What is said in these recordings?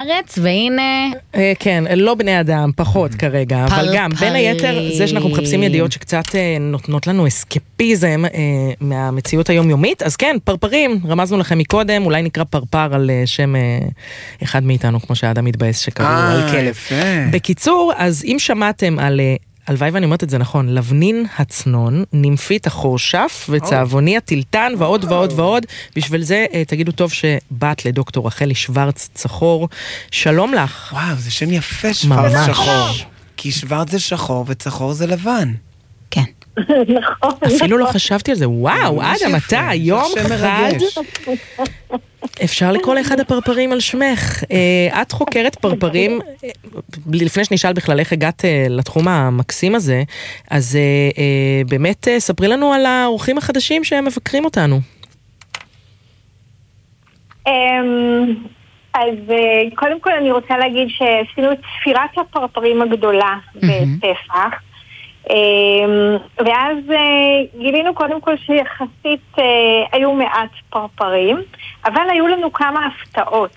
בארץ, והנה... כן, לא בני אדם, פחות כרגע, אבל גם, בין היתר, זה שאנחנו מחפשים ידיעות שקצת נותנות לנו אסקפיזם מהמציאות היומיומית, אז כן, פרפרים, רמזנו לכם מקודם, אולי נקרא פרפר על שם אחד מאיתנו, כמו שהאדם מתבאס שקראו על כלב. בקיצור, אז אם שמעתם על... הלוואי ואני אומרת את זה נכון, לבנין הצנון, נימפית החורשף וצעבוני הטילטן ועוד ועוד ועוד. בשביל זה תגידו טוב שבאת לדוקטור רחלי שוורץ צחור. שלום לך. וואו, זה שם יפה, שוורץ צחור. כי שוורץ זה שחור וצחור זה לבן. כן. נכון. אפילו לא חשבתי על זה. וואו, אדם, אתה יום חד. אפשר לקרוא לאחד הפרפרים על שמך. את חוקרת פרפרים, לפני שנשאל בכלל איך הגעת לתחום המקסים הזה, אז באמת ספרי לנו על האורחים החדשים שהם מבקרים אותנו. אז קודם כל אני רוצה להגיד שעשינו את ספירת הפרפרים הגדולה בפסח, ואז גילינו קודם כל שיחסית היו מעט פרפרים, אבל היו לנו כמה הפתעות.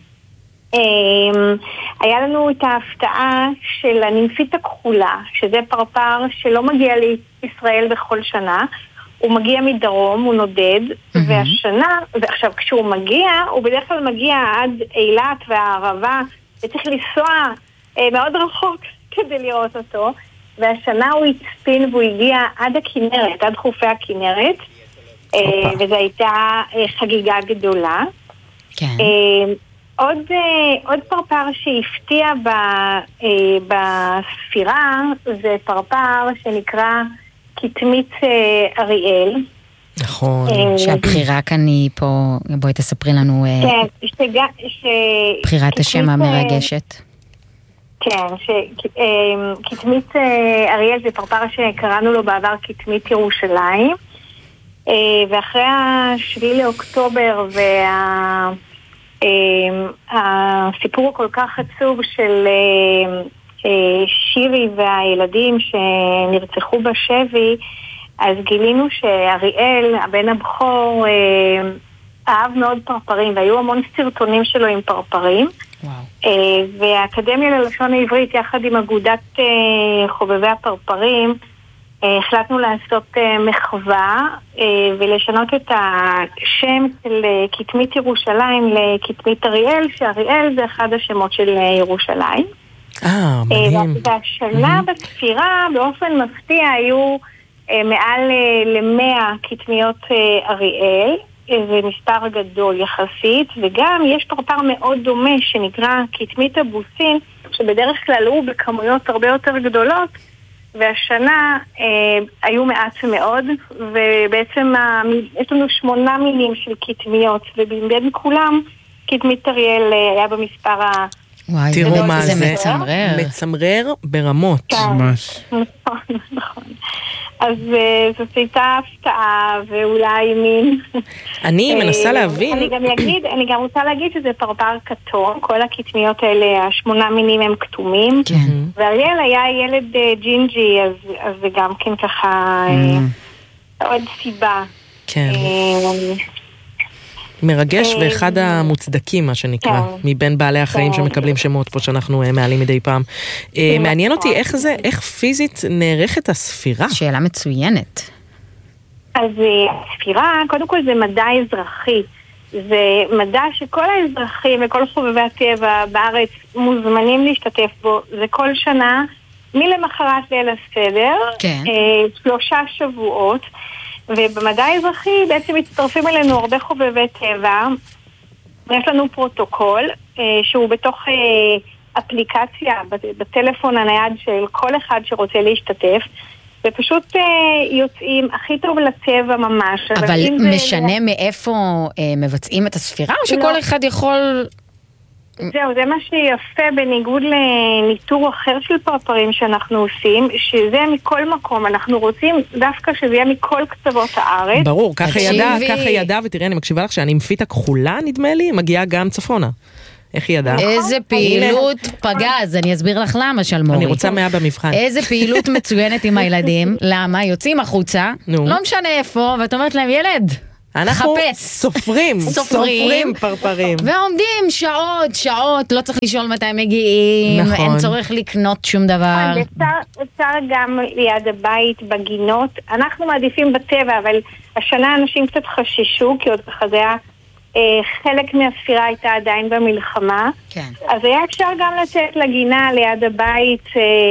היה לנו את ההפתעה של הנימפית הכחולה, שזה פרפר שלא מגיע לישראל בכל שנה, הוא מגיע מדרום, הוא נודד, והשנה, ועכשיו כשהוא מגיע, הוא בדרך כלל מגיע עד אילת והערבה, וצריך לנסוע מאוד רחוק כדי לראות אותו, והשנה הוא הצפין והוא הגיע עד הכנרת, עד חופי הכנרת, וזו הייתה חגיגה גדולה. כן. עוד פרפר שהפתיע בספירה, זה פרפר שנקרא כתמית אריאל. נכון. שהבחירה כאן היא פה, בואי תספרי לנו בחירת השם המרגשת. כן, כתמית אריאל זה פרפר שקראנו לו בעבר כתמית ירושלים, ואחרי השביעי לאוקטובר והסיפור הכל כך עצוב של שירי והילדים שנרצחו בשבי, אז גילינו שאריאל, הבן הבכור, אהב מאוד פרפרים, והיו המון סרטונים שלו עם פרפרים. והאקדמיה ללשון העברית יחד עם אגודת חובבי הפרפרים החלטנו לעשות מחווה ולשנות את השם של כתמית ירושלים לכתמית אריאל, שאריאל זה אחד השמות של ירושלים. מדהים. והשנה בספירה באופן מפתיע היו מעל ל100 כתמיות אריאל, זה מספר גדול יחסית, וגם יש פרפר מאוד דומה שנקרא כתמית אבוסין, שבדרך כלל הוא בכמויות הרבה יותר גדולות, והשנה היו מעט מאוד, ובעצם יש לנו 8 מינים של כתמיות, ובין כולם כתמית אריאל היה במספר וואי, תראו מה זה מצמרר. מצמרר ברמות. ממש. נכון. אז זאת הייתה הפתעה ואולי מין... אני מנסה להבין... אני גם רוצה להגיד שזה פרפר כתום, כל הכתמיות האלה, 8 מינים הם כתומים, ואריאל היה ילד ג'ינג'י, אז זה גם כן ככה עוד סיבה. כן. מרגש ואחד המוצדקים, מה שנקרא, מבין בעלי החיים שמקבלים שמות פה שאנחנו מעלים מדי פעם. מעניין אותי איך פיזית נערכת הספירה? שאלה מצוינת. אז הספירה, קודם כל זה מדע אזרחי. זה מדע שכל האזרחים וכל חובבי הטבע בארץ מוזמנים להשתתף בו. זה כל שנה, מלמחרת ליל הסדר, 3 שבועות. ובמדע האזרחי בעצם מצטרפים אלינו הרבה חובבי טבע. יש לנו פרוטוקול שהוא בתוך אפליקציה בטלפון הנייד של כל אחד שרוצה להשתתף, ופשוט יוצאים הכי טוב לטבע ממש. אבל משנה מאיפה מבצעים את הספירה, או שכל אחד יכול... זהו, זה מה שיפה בניגוד לניטור אחר של פרפרים שאנחנו עושים, שזה מכל מקום. אנחנו רוצים דווקא שזה יהיה מכל קצוות הארץ. ברור, ככה ידע, ותראה, אני מקשיבה לך שהנימפית הכחולה, נדמה לי, מגיעה גם צפונה. איך היא ידעה? איזה פעילות פגז, אני אסביר לך למה, שלמורי. אני רוצה 100 במבחן. איזה פעילות מצוינת עם הילדים, למה? יוצאים החוצה, לא משנה איפה, ואת אומרת להם, ילד, אנחנו חפש. סופרים פרפרים. ועומדים שעות, לא צריך לשאול מתי הם מגיעים, נכון. אין צורך לקנות שום דבר. אפשר גם ליד הבית, בגינות. אנחנו מעדיפים בטבע, אבל השנה אנשים קצת חששו, כי עוד ככה זה היה, חלק מהספירה הייתה עדיין במלחמה. כן. אז היה אפשר גם לצאת לגינה ליד הבית,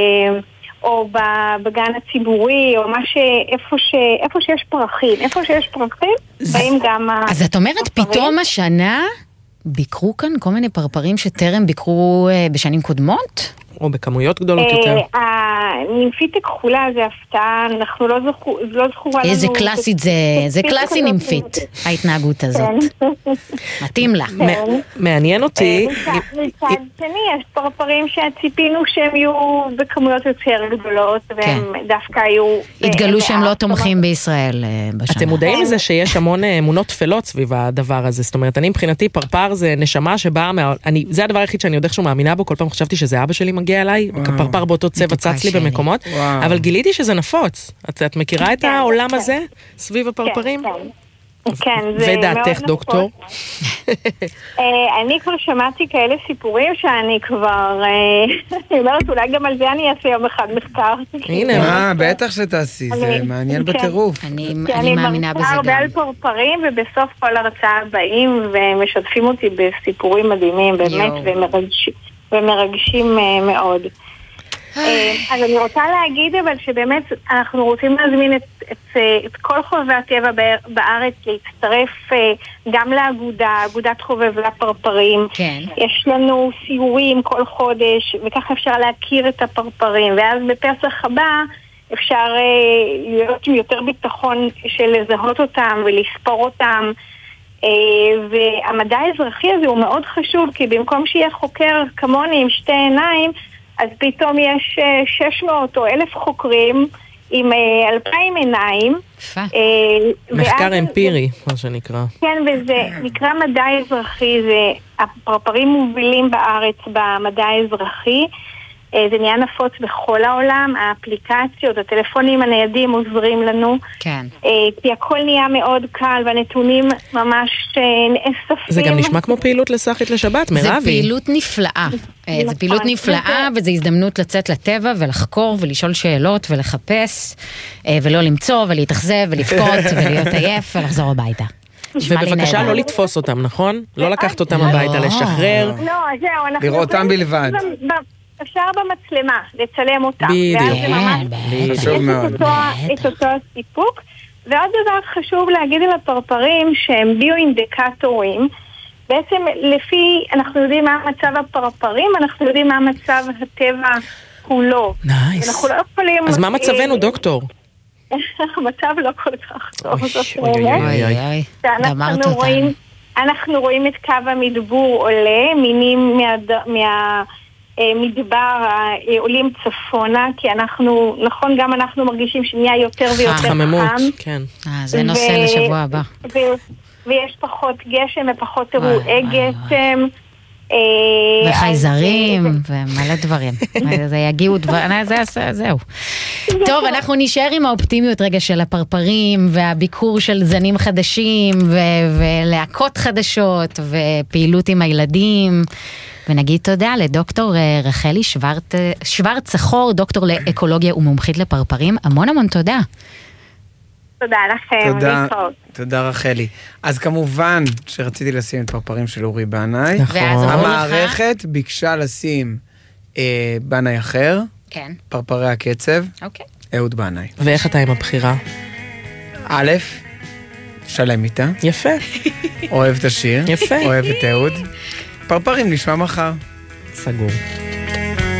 או בגן הציבורי, או איפה שיש פרחים. איפה שיש פרחים, באים גם אז את אומרת, פתאום השנה ביקרו כאן כל מיני פרפרים שטרם ביקרו בשנים קודמות? או בכמויות גדולות יותר. הנימפית הכחולה זה הפתעה, אנחנו לא זכורה לנו... איזה קלאסית זה קלאסי נימפית, ההתנהגות הזאת. מתאים לה. מעניין אותי. מצד שני, יש פרפרים שציפינו שהם יהיו בכמויות יותר גדולות, והם דווקא היו... התגלו שהם לא תומכים בישראל בשנה. אתם מודעים לזה שיש המון אמונות תפלות סביב הדבר הזה? זאת אומרת, אני מבחינתי פרפר זה נשמה שבאה זה הדבר היחיד שאני עוד איכשהו מאמינה בו, כל פעם חשבתי שזה אבא שלי מגיע אליי, פרפר באותו צבע צץ לי במקומות, אבל גיליתי שזה נפוץ. את מכירה את העולם הזה סביב הפרפרים? כן, זה ודעתך דוקטור? אני כבר שמעתי כאלה סיפורים שאני כבר, אני אומרת, אולי גם על זה אני אעשה יום אחד מחקר. הנה. בטח שתעשי, זה מעניין בטירוף. אני מאמינה בזה גם. אני הרבה על פרפרים, ובסוף כל הרצאה באים ומשתפים אותי בסיפורים מדהימים, באמת, ומרגשים מאוד. אז אני רוצה להגיד אבל שבאמת אנחנו רוצים להזמין את כל חובבי הטבע בארץ להצטרף גם אגודת חובבי הפרפרים. כן. יש לנו סיורים כל חודש וככה אפשר להכיר את הפרפרים, ואז בפסח הבא אפשר להיות עם יותר ביטחון של לזהות אותם ולספור אותם. והמדע האזרחי הזה הוא מאוד חשוב, כי במקום שיהיה חוקר כמוני עם שתי עיניים, אז פתאום יש 600 או 1,000 חוקרים עם 2,000 עיניים. מחקר אמפירי, מה שנקרא. כן, וזה נקרא מדע אזרחי, הפרפרים מובילים בארץ במדע האזרחי. זה נהיה נפוץ בכל העולם, האפליקציות, הטלפונים הניידים עוזרים לנו. כן. כי הכל נהיה מאוד קל, והנתונים ממש נאספים. זה גם נשמע כמו פעילות לסחית לשבת, מירבי. זה פעילות נפלאה. זה פעילות נפלאה, וזו הזדמנות לצאת לטבע ולחקור ולשאול שאלות ולחפש, ולא למצוא ולהתאכזב ולבכות ולהיות עייף ולחזור הביתה. ובבקשה לא לתפוס אותם, נכון? לא לקחת אותם הביתה, לשחרר. לא, זהו, אנחנו... לראות אותם בלבד. אפשר במצלמה, לצלם אותם. בדיוק. חשוב מאוד. את אותו הסיפוק. ועוד דבר חשוב להגיד על הפרפרים שהם ביו-אינדיקטורים. בעצם לפי, אנחנו יודעים מה מצב הפרפרים, אנחנו יודעים מה מצב הטבע כולו. נייס. אנחנו לא יכולים... אז מה מצבנו, דוקטור? המצב לא כל כך טוב. דמרת אותנו. אנחנו רואים את קו המדבור עולה, מינים מדבר עולים צפונה, כי אנחנו, נכון, גם אנחנו מרגישים שנהיה יותר ויותר חממות, חם. כן. זה נושא לשבוע הבא. ויש פחות גשם ופחות אירועי גשם. וחייזרים ומלא דברים. זה יגיעו דברים, זהו. טוב, אנחנו נשאר עם האופטימיות רגע של הפרפרים והביקור של זנים חדשים ולהקות חדשות ופעילות עם הילדים. ונגיד תודה לדוקטור רחלי שוורץ צחור, דוקטור לאקולוגיה ומומחית לפרפרים. המון תודה. תודה לכם. תודה רחלי. אז כמובן שרציתי לשים את פרפרים של אורי בנאי. נכון. המערכת ביקשה לשים בנאי אחר. כן. פרפרי הקצב. אוקיי. אהוד בנאי. ואיך אתה עם הבחירה? א', שלם איתה. יפה. אוהב את השיר. יפה. אוהב את אהוד. פרפרים נשמע מחר. סגור.